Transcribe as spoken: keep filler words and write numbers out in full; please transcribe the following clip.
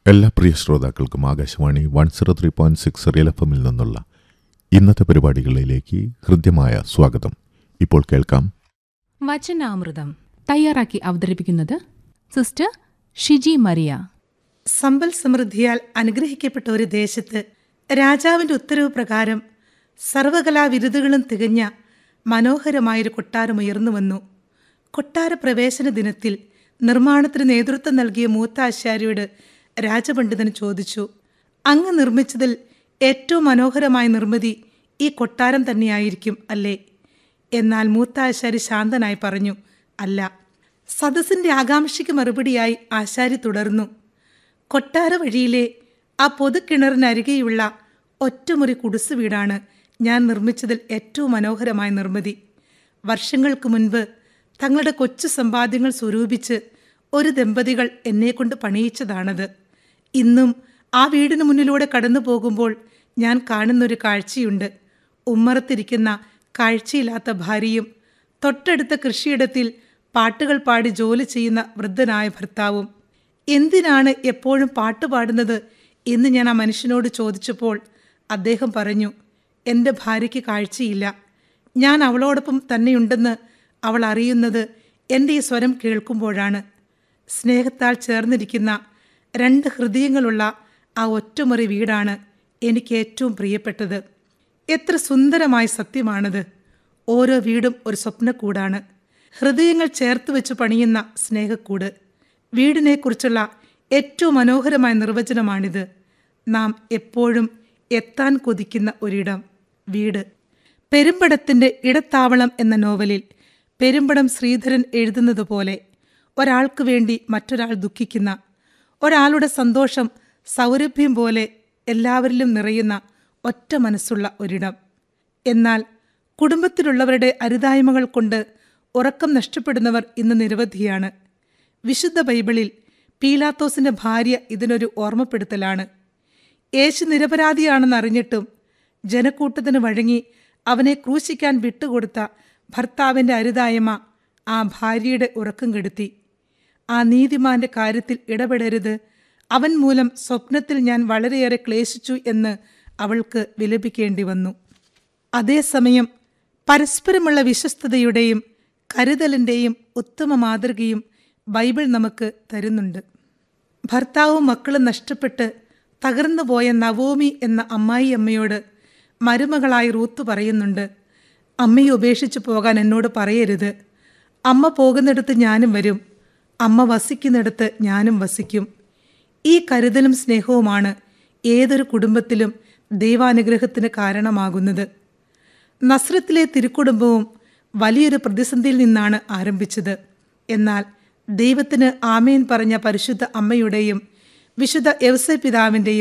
എല്ലാ പ്രിയ ശ്രോതാക്കൾക്കും Akashvani one zero three point six real F എമ്മിൽ നിന്നുള്ള ഇന്നത്തെ പരിപാടികളിലേക്ക് ഹൃദ്യമായ സ്വാഗതം. ഇപ്പോൾ കേൾക്കാം വചനാമൃതം. തയ്യാറാക്കി അവതരിപ്പിക്കുന്നത് സിസ്റ്റർ ഷിജി മരിയ. സമ്പൽ സമൃദ്ധിയാൽ അനുഗ്രഹിക്കപ്പെട്ട ഒരു ദേശത്ത് രാജാവിന്റെ ഉത്തരവ് പ്രകാരം സർവകലാ വിരുദുകളും തികഞ്ഞ മനോഹരമായൊരു കൊട്ടാരം ഉയർന്നു വന്നു. കൊട്ടാര പ്രവേശന ദിനത്തിൽ നിർമ്മാണത്തിന് നേതൃത്വം നൽകിയ മൂത്ത ആശാരിയോട് രാജപണ്ഡിതൻ ചോദിച്ചു, അങ്ങ് നിർമ്മിച്ചതിൽ ഏറ്റവും മനോഹരമായ നിർമ്മിതി ഈ കൊട്ടാരം തന്നെയായിരിക്കും അല്ലേ? എന്നാൽ മൂത്ത ആശാരി ശാന്തനായി പറഞ്ഞു, അല്ല. സദസ്സിന്റെ ആകാംക്ഷയ്ക്ക് മറുപടിയായി ആശാരി തുടർന്നു, കൊട്ടാര വഴിയിലെ ആ പൊതുകിണറിനരികെയുള്ള ഒറ്റമുറി കുടിസ് വീടാണ് ഞാൻ നിർമ്മിച്ചതിൽ ഏറ്റവും മനോഹരമായ നിർമ്മിതി. വർഷങ്ങൾക്ക് മുൻപ് തങ്ങളുടെ കൊച്ചു സമ്പാദ്യങ്ങൾ സ്വരൂപിച്ച് ഒരു ദമ്പതികൾ എന്നെക്കൊണ്ട് പണിയിച്ചതാണത്. ഇന്നും ആ വീടിന് മുന്നിലൂടെ കടന്നു പോകുമ്പോൾ ഞാൻ കാണുന്നൊരു കാഴ്ചയുണ്ട്. ഉമ്മറത്തിരിക്കുന്ന കാഴ്ചയില്ലാത്ത ഭാര്യയും തൊട്ടടുത്ത കൃഷിയിടത്തിൽ പാട്ടുകൾ പാടി ജോലി ചെയ്യുന്ന വൃദ്ധനായ ഭർത്താവും. എന്തിനാണ് എപ്പോഴും പാട്ട് പാടുന്നത് എന്ന് ഞാൻ ആ മനുഷ്യനോട് ചോദിച്ചപ്പോൾ അദ്ദേഹം പറഞ്ഞു, എൻ്റെ ഭാര്യയ്ക്ക് കാഴ്ചയില്ല. ഞാൻ അവളോടൊപ്പം തന്നെയുണ്ടെന്ന് അവൾ അറിയുന്നത് എൻ്റെ ഈ സ്വരം കേൾക്കുമ്പോഴാണ്. സ്നേഹത്താൽ ചേർന്നിരിക്കുന്ന രണ്ട് ഹൃദയങ്ങളുള്ള ആ ഒറ്റമുറി വീടാണ് എനിക്ക് ഏറ്റവും പ്രിയപ്പെട്ടത്. എത്ര സുന്ദരമായ സത്യമാണത്! ഓരോ വീടും ഒരു സ്വപ്നക്കൂടാണ്, ഹൃദയങ്ങൾ ചേർത്ത് വെച്ച് പണിയുന്ന സ്നേഹക്കൂട്. വീടിനെക്കുറിച്ചുള്ള ഏറ്റവും മനോഹരമായ നിർവചനമാണിത്. നാം എപ്പോഴും എത്താൻ കൊതിക്കുന്ന ഒരിടം, വീട്. പെരുമ്പടത്തിൻ്റെ ഇടത്താവളം എന്ന നോവലിൽ പെരുമ്പടം ശ്രീധരൻ എഴുതുന്നത് പോലെ ഒരാൾക്ക് വേണ്ടി മറ്റൊരാൾ ദുഃഖിക്കുന്ന, ഒരാളുടെ സന്തോഷം സൗരഭ്യം പോലെ എല്ലാവരിലും നിറയുന്ന ഒറ്റ മനസ്സുള്ള ഒരിടം. എന്നാൽ കുടുംബത്തിലുള്ളവരുടെ അരുതായ്മകൾ കൊണ്ട് ഉറക്കം നഷ്ടപ്പെടുന്നവർ ഇന്ന് നിരവധിയാണ്. വിശുദ്ധ ബൈബിളിൽ പീലാത്തോസിന്റെ ഭാര്യ ഇതിനൊരു ഓർമ്മപ്പെടുത്തലാണ്. യേശു നിരപരാധിയാണെന്നറിഞ്ഞിട്ടും ജനക്കൂട്ടത്തിന് വഴങ്ങി അവനെ ക്രൂശിക്കാൻ വിട്ടുകൊടുത്ത ഭർത്താവിൻ്റെ അരുതായ്മ ആ ഭാര്യയുടെ ഉറക്കം കെടുത്തി. ആ നീതിമാന്റെ കാര്യത്തിൽ ഇടപെടരുത്, അവൻ മൂലം സ്വപ്നത്തിൽ ഞാൻ വളരെയേറെ ക്ലേശിച്ചു എന്ന് അവൾക്ക് വിലപിക്കേണ്ടി വന്നു. അതേസമയം പരസ്പരമുള്ള വിശ്വസ്തതയുടെയും കരുതലിൻ്റെയും ഉത്തമ മാതൃകയും ബൈബിൾ നമുക്ക് തരുന്നുണ്ട്. ഭർത്താവും മക്കളും നഷ്ടപ്പെട്ട് തകർന്നു പോയ നവോമി എന്ന അമ്മായി അമ്മയോട് മരുമകളായി റൂത്ത് പറയുന്നുണ്ട്, അമ്മയെ ഉപേക്ഷിച്ച് പോകാൻ എന്നോട് പറയരുത്. അമ്മ പോകുന്നിടത്ത് ഞാനും വരും, അമ്മ വസിക്കുന്നിടത്ത് ഞാനും വസിക്കും. ഈ കരുതലും സ്നേഹവുമാണ് ഏതൊരു കുടുംബത്തിലും ദൈവാനുഗ്രഹത്തിന് കാരണമാകുന്നത്. നസ്രത്തിലെ തിരുക്കുടുംബവും വലിയൊരു പ്രതിസന്ധിയിൽ നിന്നാണ് ആരംഭിച്ചത്. എന്നാൽ ദൈവത്തിന് ആമേൻ പറഞ്ഞ പരിശുദ്ധ അമ്മയുടെയും വിശുദ്ധ യൗസേ പിതാവിൻ്റെയും